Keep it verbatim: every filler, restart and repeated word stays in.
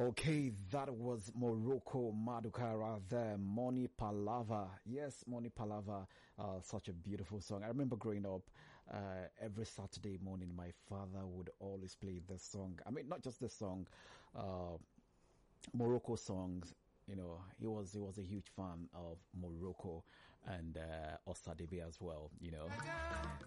Okay, that was Morocco Madukara there, Money Palava. Yes, Money Palava, uh, such a beautiful song. I remember growing up, uh, every Saturday morning, my father would always play this song. I mean, not just this song, uh, Morocco songs. You know, he was he was a huge fan of Morocco and uh, Osadebe as well. You know,